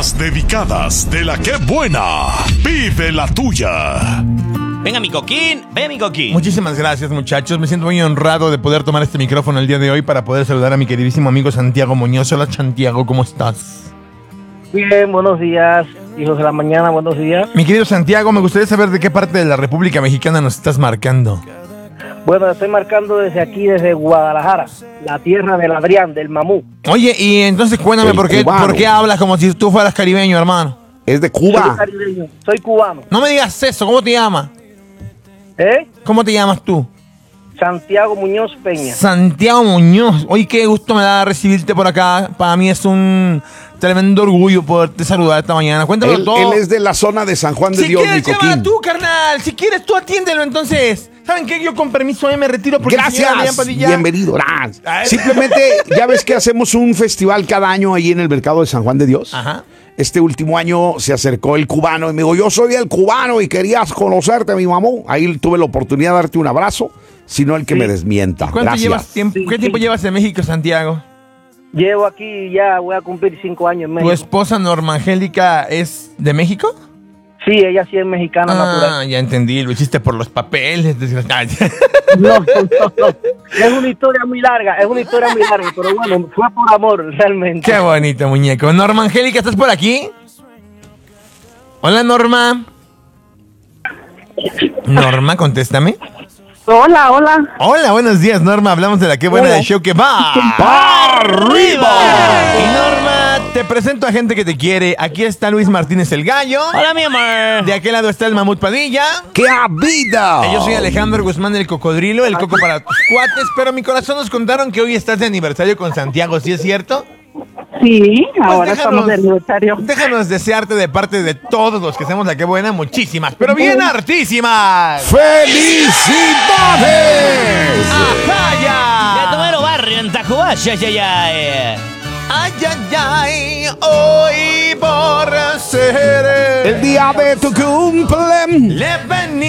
Las dedicadas de la que buena. Vive la tuya. Venga, mi coquín, ven, mi coquín. Muchísimas gracias, muchachos. Me siento muy honrado de poder tomar este micrófono el día de hoy para poder saludar a mi queridísimo amigo Santiago Muñoz. Hola, Santiago, ¿cómo estás? Bien, buenos días, hijos de la mañana, buenos días. Mi querido Santiago, me gustaría saber de qué parte de la República Mexicana nos estás marcando. Bueno, estoy marcando desde aquí, desde Guadalajara, la tierra del Adrián, del Mamú. Oye, y entonces cuéntame por qué hablas como si tú fueras caribeño, hermano. Es de Soy Cuba. caribeño, soy cubano. No me digas eso, ¿cómo te llamas? ¿Cómo te llamas tú? Santiago Muñoz Peña. Santiago Muñoz. Oye, qué gusto me da recibirte por acá. Para mí es un tremendo orgullo poderte saludar esta mañana. Cuéntame todo. Él es de la zona de San Juan de Dios, quieres, mi coquín. llámala tú, carnal. Si quieres, tú atiéndelo, entonces. ¿Saben qué? Yo con permiso me retiro porque Gracias. Bienvenido. Simplemente, ya ves que hacemos un festival cada año ahí en el mercado de San Juan de Dios. Ajá. Este último año se acercó el cubano y me dijo, yo soy el cubano y querías conocerte, mi mamú. Ahí tuve la oportunidad de darte un abrazo, sino el que me desmienta. ¿Qué tiempo llevas en México, Santiago? Llevo aquí ya, voy a cumplir 5 años en México. ¿Tu esposa Norma Angélica es de México? Sí, ella sí es mexicana natural. Ya entendí, lo hiciste por los papeles, desgraciado. No. Es una historia muy larga, pero bueno, fue por amor, realmente. Qué bonito, muñeco. Norma Angélica, ¿estás por aquí? Hola, Norma. Norma, contéstame. Hola. Hola, buenos días, Norma. Hablamos de la Qué Buena del show que va arriba. Y Norma, te presento a gente que te quiere. Aquí está Luis Martínez el Gallo. Hola, mi amor. De aquel lado está el Mamut Padilla. ¡Qué vida! Yo soy Alejandro Guzmán el Cocodrilo, el coco para tus cuates. Pero mi corazón nos contaron que hoy estás de aniversario con Santiago, ¿sí es cierto? Sí, ahora estamos de aniversario. Déjanos desearte de parte de todos los que hacemos la Qué Buena, muchísimas, pero bien hartísimas. ¡Felicidades! ¡Ajá, ya! De Tomero Barrio, en Tacubaya, ya. Ay, ay, ay, hoy por ser El día de tu cumple le vení